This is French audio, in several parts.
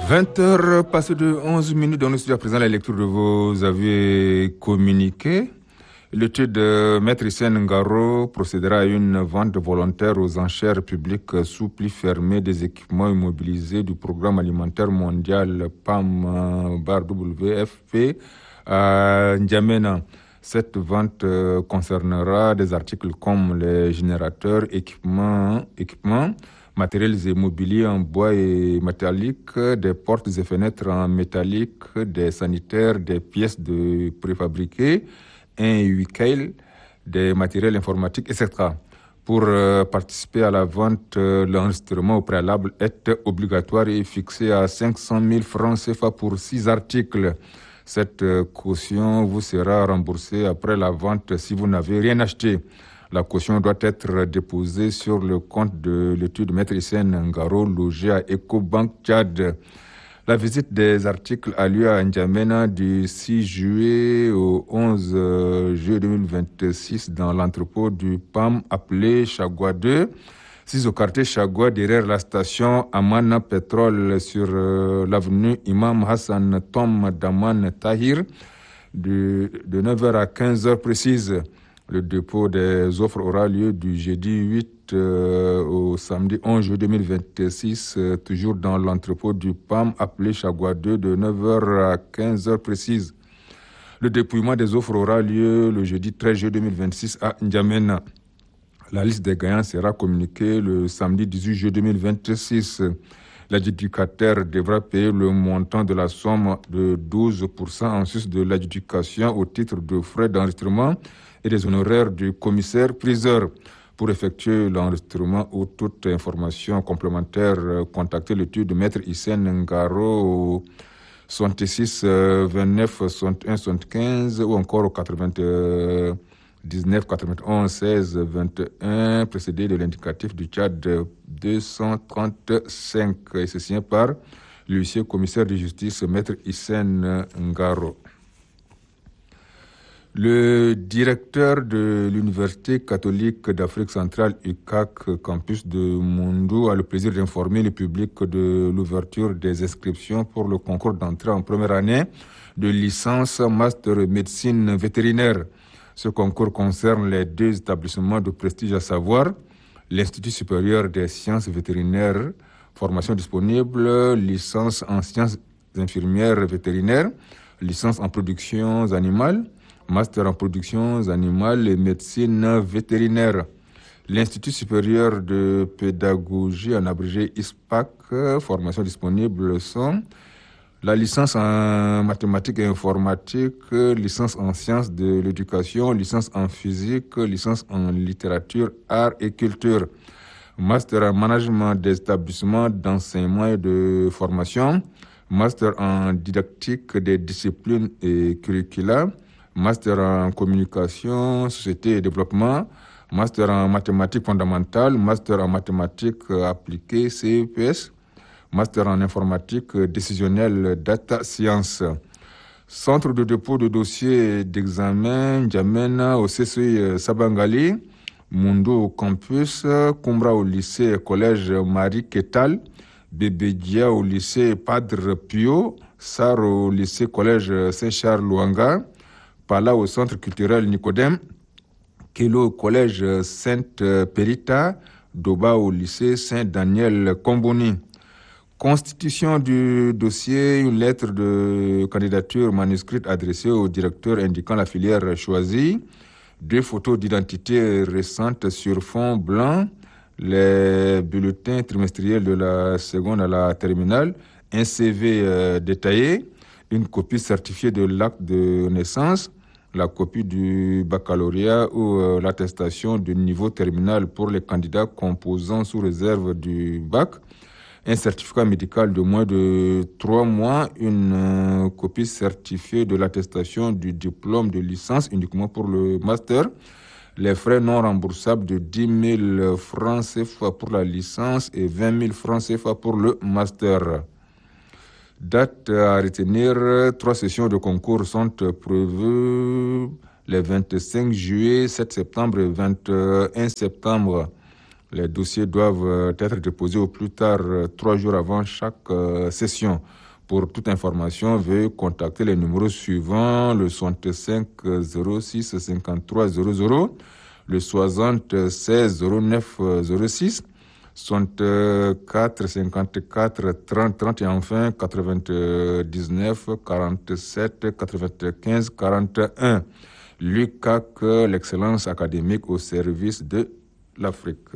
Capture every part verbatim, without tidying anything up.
vingt heures passées de onze minutes dans le studio à présent la lecture de vos avis communiqués. L'étude de Maître Hissène Ngaro procédera à une vente volontaire aux enchères publiques sous pli fermé des équipements immobilisés du Programme alimentaire mondial P A M W F P à N'Djamena. Cette vente concernera des articles comme les générateurs, équipements, équipements matériels et mobiliers en bois et métallique, des portes et fenêtres en métallique, des sanitaires, des pièces de préfabriquées, un huit des matériels informatiques, et cetera. Pour euh, participer à la vente, euh, l'enregistrement au préalable est obligatoire et fixé à cinq cent mille francs C F A pour six articles. Cette euh, caution vous sera remboursée après la vente si vous n'avez rien acheté. La caution doit être déposée sur le compte de l'étude Maître Hissène Ngaro, logé à Ecobank Tchad. La visite des articles a lieu à N'Djamena du six juillet au onze juillet deux mille vingt-six dans l'entrepôt du P A M appelé Chagua deux, six au quartier Chagua derrière la station Amana Pétrole sur euh, l'avenue Imam Hassan Tom Daman Tahir de, de neuf heures à quinze heures précises. Le dépôt des offres aura lieu du jeudi huit euh, au samedi onze juillet deux mille vingt-six, euh, toujours dans l'entrepôt du P A M appelé Chagua deux de neuf heures à quinze heures précises. Le dépouillement des offres aura lieu le jeudi treize juillet deux mille vingt-six à N'Djamena. La liste des gagnants sera communiquée le samedi dix-huit juillet deux mille vingt-six. L'adjudicataire devra payer le montant de la somme de douze pour cent en sus de l'adjudication au titre de frais d'enregistrement et des honoraires du commissaire-priseur. Pour effectuer l'enregistrement ou toute information complémentaire, contactez l'étude de Maître Hissène Ngaro au soixante-six vingt-neuf soixante-et-un soixante-quinze ou encore au quatre-vingt-dix-neuf quatre-vingt-onze seize vingt et un, précédé de l'indicatif du Tchad deux cent trente-cinq. Et c'est signé par l'huissier commissaire de justice Maître Hissène Ngaro. Le directeur de l'Université catholique d'Afrique centrale U C A C campus de Moundou a le plaisir d'informer le public de l'ouverture des inscriptions pour le concours d'entrée en première année de licence master médecine vétérinaire. Ce concours concerne les deux établissements de prestige, à savoir l'Institut supérieur des sciences vétérinaires, formation disponible, licence en sciences infirmières vétérinaires, licence en productions animales, master en productions animales et médecine vétérinaire. L'Institut supérieur de pédagogie, en abrégé I S P A C, formation disponible sont la licence en mathématiques et informatique, licence en sciences de l'éducation, licence en physique, licence en littérature, arts et culture, master en management des établissements d'enseignement et de formation, master en didactique des disciplines et curricula, master en communication, société et développement, master en mathématiques fondamentales, master en mathématiques appliquées, C E P S, master en informatique décisionnelle, data science. Centre de dépôt de dossiers d'examen, N'Djamena au C C I Sabangali, Moundou au campus, Kumbra au lycée collège Marie Ketal, Bébédia au lycée Padre Pio, Sar au lycée collège Saint-Charles Luanga, Pala au centre culturel Nicodème, Kelo au collège Sainte Perita, Doba au lycée Saint-Daniel Comboni. Constitution du dossier, une lettre de candidature manuscrite adressée au directeur indiquant la filière choisie, deux photos d'identité récentes sur fond blanc, les bulletins trimestriels de la seconde à la terminale, un C V euh, détaillé, une copie certifiée de l'acte de naissance, la copie du baccalauréat ou euh, l'attestation du niveau terminal pour les candidats composant sous réserve du bac, un certificat médical de moins de trois mois, une euh, copie certifiée de l'attestation du diplôme de licence uniquement pour le master, les frais non remboursables de dix mille francs C F A pour la licence et vingt mille francs C F A pour le master. Date à retenir, trois sessions de concours sont prévues les vingt-cinq juillet, sept septembre et vingt et un septembre. Les dossiers doivent être déposés au plus tard trois jours avant chaque session. Pour toute information, veuillez contacter les numéros suivants, le soixante-cinq zéro six cinquante-trois zéro zéro, le soixante-seize zéro neuf zéro six, soixante-quatre cinquante-quatre trente trente et enfin quatre-vingt-dix-neuf quarante-sept quatre-vingt-quinze quarante et un. L'U C A C, l'excellence académique au service de l'Afrique.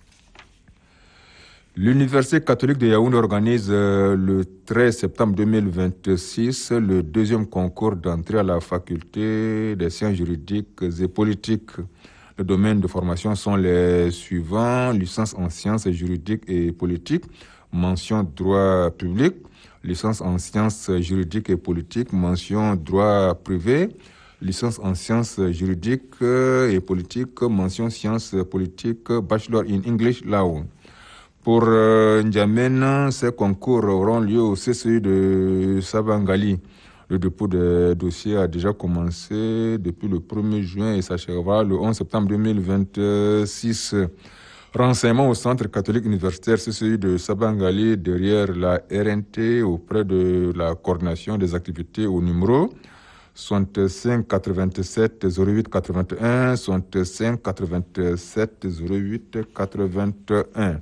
L'Université catholique de Yaoundé organise le treize septembre deux mille vingt-six le deuxième concours d'entrée à la faculté des sciences juridiques et politiques. Les domaines de formation sont les suivants: licence en sciences juridiques et politiques, mention droit public, licence en sciences juridiques et politiques, mention droit privé, licence en sciences juridiques et politiques, mention sciences politiques, bachelor in English Law. Pour euh, N'Djamena, ces concours auront lieu au C C U de Sabangali. Le dépôt des dossiers a déjà commencé depuis le premier juin et s'achèvera le onze septembre deux mille vingt-six. Renseignement au Centre catholique universitaire C C U de Sabangali derrière la R N T auprès de la coordination des activités au numéro soixante-cinq quatre-vingt-sept zéro huit quatre-vingt-un, soixante-cinq quatre-vingt-sept zéro huit quatre-vingt-un.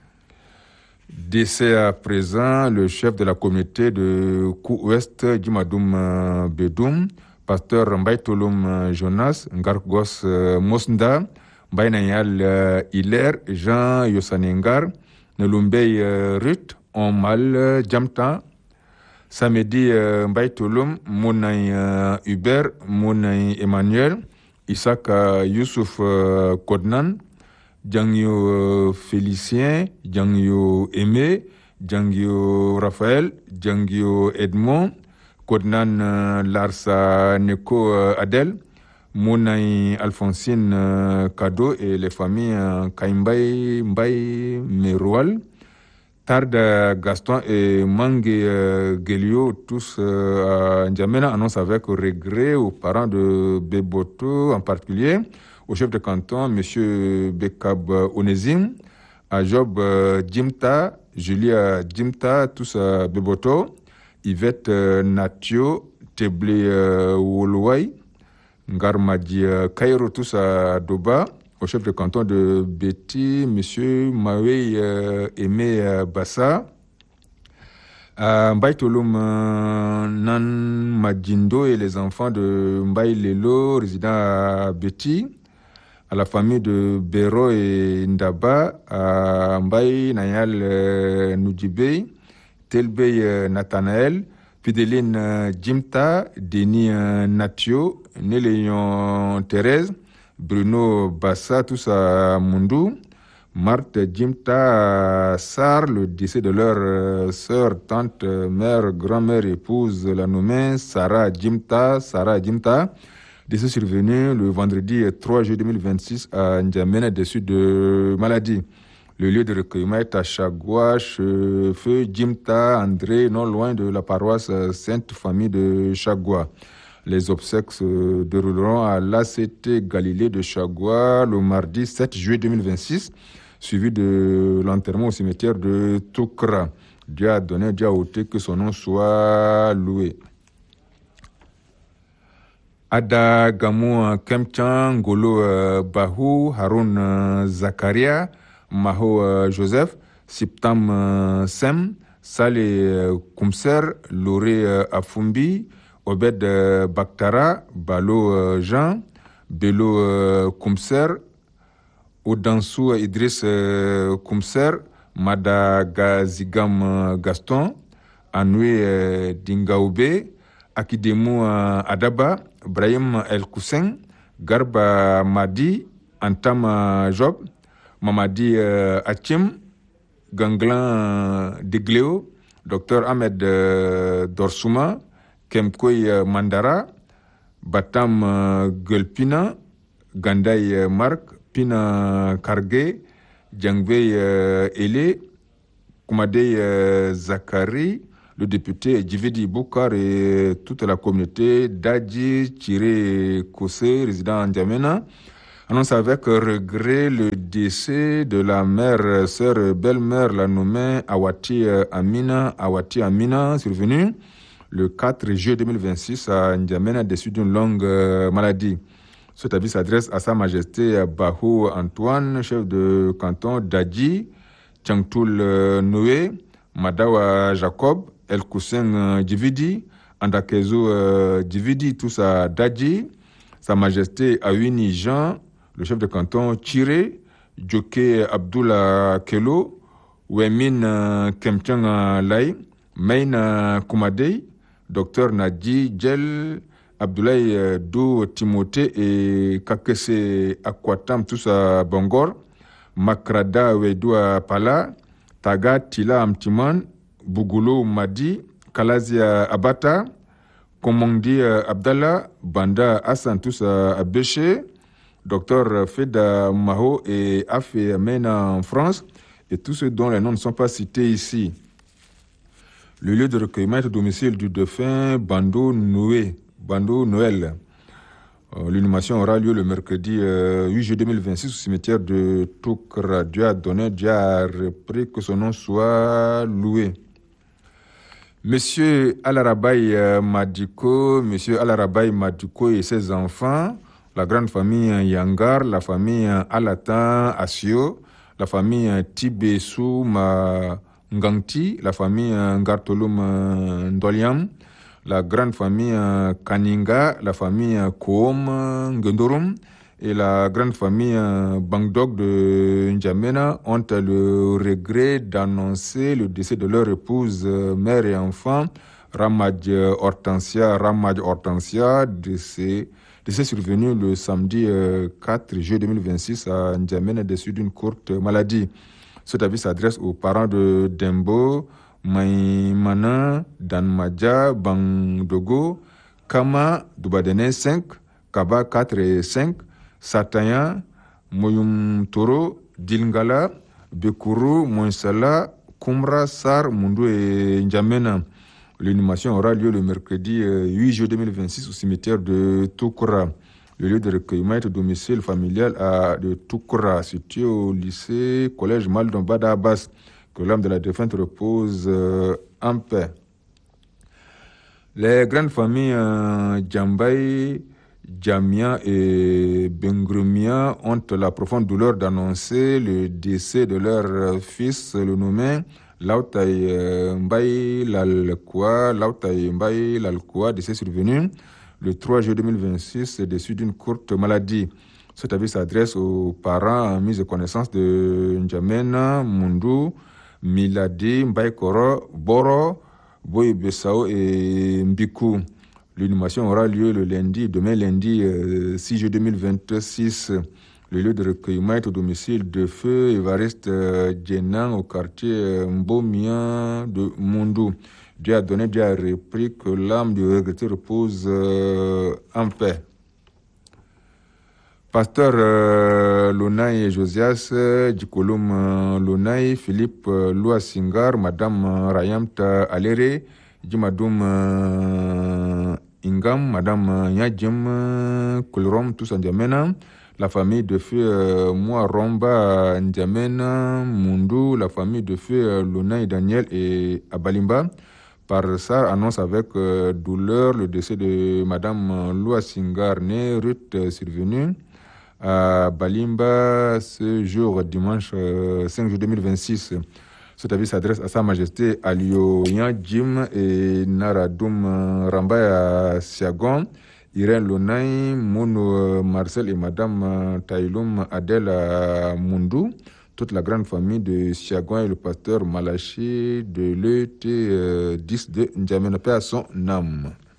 Décès à présent, le chef de la communauté de Kou-Ouest, Djimadoum Bedoum, pasteur Mbaïtoloum Jonas, Ngargos Mosnda, Mbaïnayal Hilaire, Jean Yosanengar, Nelumbey Ruth, Omal Djamta, Samedi Mbaïtoloum, Mounay Hubert, Mounay Emmanuel, Isaka Youssouf Kodnan, Djangyo Félicien, Djangyo Aimé, Djangyo Raphaël, Djangyo Edmond, Kodnan Larsa Neko Adel, Mounay Alphonsine Kado et les familles Kaimbaye Mbaye Meroual, Tarda Gaston et Mangue Gelio, tous à N'Djamena, annoncent avec regret aux parents de Beboto en particulier, au chef de canton, M. Bekab Onezim, à Job Djimta, Julia Djimta, tous à Beboto, Yvette Natio, Teble Wolouai, Ngarmadi Kairo, tous à Doba, au chef de canton de Betty, M. Mawei Aimé Bassa, à Mbaïtoloum Nan Madjindo et les enfants de Mbaï Lelo, résidant à Betty, à la famille de Bero et Ndaba, à Mbaye Nayal Noudjibey, Telbey Nathanaël, Fideline Djimta, Denis Natio, Néléon Thérèse, Bruno Bassa, tous à Mundou, Marthe Djimta Sar, le décès de leur sœur, tante, mère, grand-mère, épouse, la nommée Sarah Djimta, Sarah Djimta, décès survenu le vendredi trois juillet deux mille vingt-six à N'Djamena, déçu de maladie. Le lieu de recueillement est à Chagua, Feu Djimta André, non loin de la paroisse Sainte Famille de Chagua. Les obsèques se dérouleront à l'A C T Galilée de Chagua le mardi sept juillet deux mille vingt-six, suivi de l'enterrement au cimetière de Toukra. Dieu a donné, Dieu a ôté, que son nom soit loué. Ada Gamou Kemchan, Golo Bahou, Haroun Zakaria, Maho Joseph, Siptam Sem, Saleh Koumser, Loré Afumbi, Obed Baktara, Balo Jean, Belo Koumser, Odansou Idriss Koumser, Madagazigam Gaston, Anoué Dingaoube, Akidemu Adaba, Brahim El Koussen, Garba Madi, Antam Job, Mamadi Achim, Ganglan Degleo, Docteur Ahmed Dorsouma, Kemkoy Mandara, Batam Gulpina, Ganday Mark, Pina Karge, Djangvey Ele, Koumadey Zakari, le député Djivedi Boukar et toute la communauté d'Adji Tiré Kose, résident en N'Djamena, annonce avec regret le décès de la mère, sœur belle-mère, la nommée Awati Amina, Awati Amina, survenue le quatre juillet deux mille vingt-six à N'Djamena, déçue d'une longue maladie. Cet avis s'adresse à Sa Majesté Bahou Antoine, chef de canton d'Adji, Tchangtoul Noé, Madawa Jacob, El Koussin Djividi, Andakezo Djividi, tous à Dadji, Sa Majesté Awini Jean, le chef de canton Tiré, Djoké Abdullah Kelo, Wemin Kemchang Lai, Maina Koumadei, Docteur Nadji Djel, Abdoulaye Do Timothée et Kakese Akwatam, tous à Bangor, Makrada Wedua Pala, Taga Tila Amtiman, Bougoulou Madi, Kalazia Abata, Komondi Abdallah, Banda Hassan, tous à Béché, Docteur Feda Maho et Afé Mena en France, et tous ceux dont les noms ne sont pas cités ici. Le lieu de recueillement est au domicile du défunt Bando Noé, Bando Noël. Euh, L'inhumation aura lieu le mercredi euh, huit juillet deux mille vingt-six au cimetière de Toukra. Dieu a donné, Dieu a repris, que son nom soit loué. Monsieur Alarabaï euh, Madiko, Monsieur Alarabaï Madiko et ses enfants, la grande famille Yangar, la famille Alatan Asio, la famille Tibesou Ma Ngangti, la famille Ngartolum Ndoliam, la grande famille Kaninga, la famille Koom Ngendorum et la grande famille Bangdok de N'Djamena ont le regret d'annoncer le décès de leur épouse, mère et enfant, Ramadj Hortensia, Ramadj Hortensia, décès, décès survenu le samedi quatre juillet deux mille vingt-six à N'Djamena, déçu d'une courte maladie. Cet avis s'adresse aux parents de Dembo, Maïmana, Danmadja, Bangdogo, Kama, Dubadene cinq, Kaba quatre et cinq, Sataya, Moyum Toro, Dilngala, Bekuru, Moinsala, Kumra, Sar, Mundu et N'Djamena. L'inhumation aura lieu le mercredi huit juillet deux mille vingt-six au cimetière de Toukra. Le lieu de recueillement est au domicile familial à de Toukra, situé au lycée collège Maldon Bada Abbas. Que l'âme de la défunte repose euh, en paix. Les grandes familles euh, Djambaï, Djamia et Bengrumia ont la profonde douleur d'annoncer le décès de leur fils, le nommé Lautaï Mbaï Lalkoua, Lautaï Mbaï Lalkoua, décès survenu le trois juillet deux mille vingt-six, déçu d'une courte maladie. Cet avis s'adresse aux parents en mise de connaissance de N'Djamena, Mundu, Miladi, Mbaïkoro, Boro, Boy Bessao et Mbikou. L'inhumation aura lieu le lundi, demain lundi euh, six juillet deux mille vingt-six. Le lieu de recueillement est au domicile de feu Évariste euh, Djenan au quartier euh, Mbomia de Mundu. Dieu a donné, Dieu a repris, que l'âme du regretté repose euh, en paix. Pasteur euh, Lonaï et Josias, euh, Djikolum euh, Lonaï, Philippe euh, Louasingar, Madame euh, Rayamta Alere, Djimadoum euh, Ingam, Madame euh, Nyadjem euh, Kulrom, tous en N'Djamena, la famille de feu euh, Moua Romba N'Djamena, Mundu, la famille de feu euh, Lonaï Daniel et Abalimba. Par ça, annonce avec euh, douleur le décès de Madame Louasingar, née Ruth, euh, survenue à Balimba ce jour, dimanche euh, cinq juillet deux mille vingt-six. Cet avis s'adresse à Sa Majesté Alio Jim et Naradoum Rambaya Siagon, Irène Lonaï, Mouno Marcel et Madame Taïloum Adel Mundu, toute la grande famille de Siagon et le pasteur Malachi de l'E T dix de N'Djamena, paix à son âme.